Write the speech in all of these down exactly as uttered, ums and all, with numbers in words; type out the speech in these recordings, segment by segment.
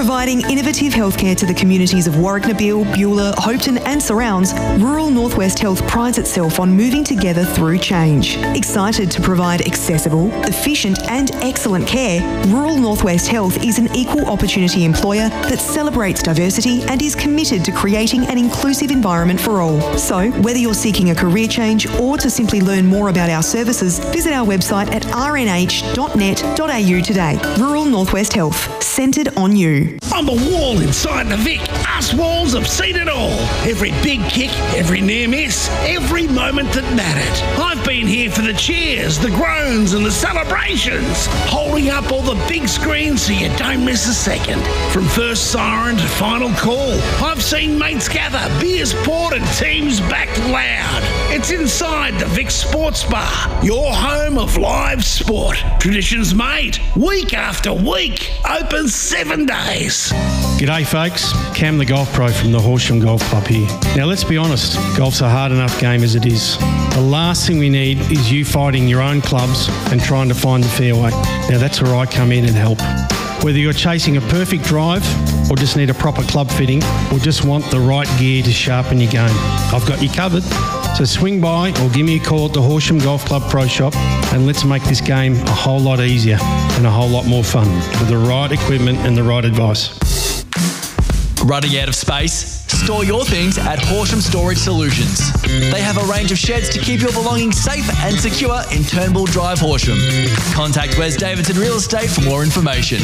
Providing innovative healthcare to the communities of Warwick-Nabil, Beulah, Hopetoun and surrounds, Rural North West Health prides itself on moving together through change. Excited to provide accessible, efficient and excellent care, Rural North West Health is an equal opportunity employer that celebrates diversity and is committed to creating an inclusive environment for all. So, whether you're seeking a career change or to simply learn more about our services, visit our website at r n h dot net dot a u today. Rural North West Health, centred on you. On the wall inside the Vic, us Walls have seen it all. Every big kick, every near miss, every moment that mattered. I've been here for the cheers, the groans and the celebrations, holding up all the big screens so you don't miss a second. From first siren to final call, I've seen mates gather, beers poured and teams backed loud. It's inside the Vic Sports Bar, your home of live sport. Traditions made, week after week, open seven days. G'day folks, Cam the Golf Pro from the Horsham Golf Club here. Now let's be honest, golf's a hard enough game as it is. The last thing we need is you fighting your own clubs and trying to find the fairway. Now that's where I come in and help. Whether you're chasing a perfect drive or just need a proper club fitting or just want the right gear to sharpen your game, I've got you covered. So swing by or give me a call at the Horsham Golf Club Pro Shop and let's make this game a whole lot easier and a whole lot more fun with the right equipment and the right advice. Running out of space? Store your things at Horsham Storage Solutions. They have a range of sheds to keep your belongings safe and secure in Turnbull Drive, Horsham. Contact Wes Davidson Real Estate for more information.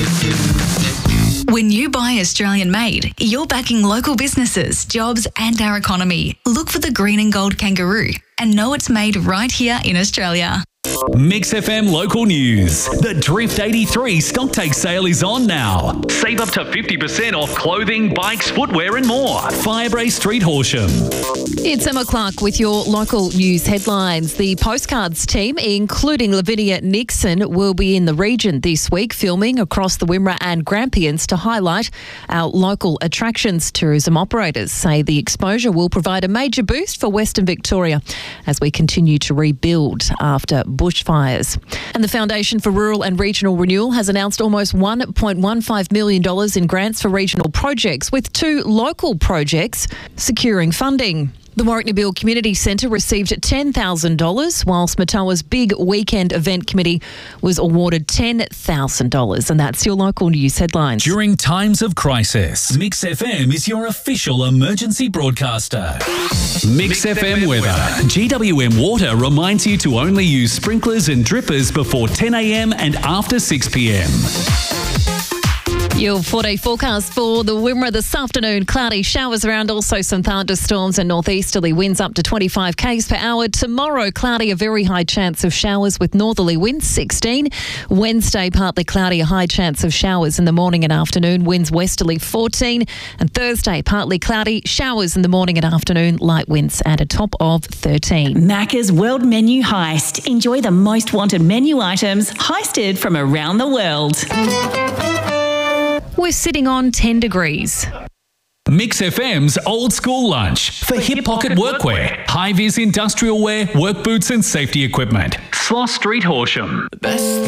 When you buy Australian made, you're backing local businesses, jobs and our economy. Look for the green and gold kangaroo and know it's made right here in Australia. Mix F M local news. The Drift eighty-three stock take sale is on now. Save up to fifty percent off clothing, bikes, footwear and more. Firebrae Street, Horsham. It's Emma Clark with your local news headlines. The Postcards team, including Lavinia Nixon, will be in the region this week filming across the Wimmera and Grampians to highlight our local attractions. Tourism operators say the exposure will provide a major boost for Western Victoria as we continue to rebuild after bushfires. And the Foundation for Rural and Regional Renewal has announced almost one point one five million dollars in grants for regional projects, with two local projects securing funding. The Warwick-Nabil Community Centre received ten thousand dollars, whilst Matawa's Big Weekend Event Committee was awarded ten thousand dollars. And that's your local news headlines. During times of crisis, Mix F M is your official emergency broadcaster. Mix, Mix F M weather. weather. G W M Water reminds you to only use sprinklers and drippers before ten a m and after six p m. Your four-day forecast for the Wimmera this afternoon. Cloudy showers around, also some thunderstorms and northeasterly winds up to twenty-five kilometres per hour. Tomorrow, cloudy, a very high chance of showers with northerly winds, sixteen. Wednesday, partly cloudy, a high chance of showers in the morning and afternoon, winds westerly, fourteen. And Thursday, partly cloudy, showers in the morning and afternoon, light winds at a top of thirteen. Macca's World Menu Heist. Enjoy the most wanted menu items heisted from around the world. We're sitting on ten degrees. Mix F M's Old School Lunch for hip pocket workwear, high-vis industrial wear, work boots and safety equipment. Sloss Street, Horsham. Best